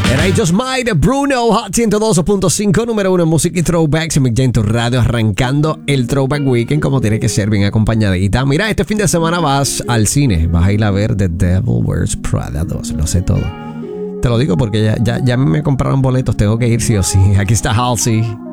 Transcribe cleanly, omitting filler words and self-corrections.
Era I Just Might de Bruno, Hot 102.5, número 1 en música y throwbacks en Migento Radio, arrancando el Throwback Weekend como tiene que ser, bien acompañadita. Mira, este fin de semana vas al cine, vas a ir a ver The Devil Wears Prada 2, lo sé todo. Te lo digo porque ya me compraron boletos, tengo que ir sí o sí. Aquí está Halsey.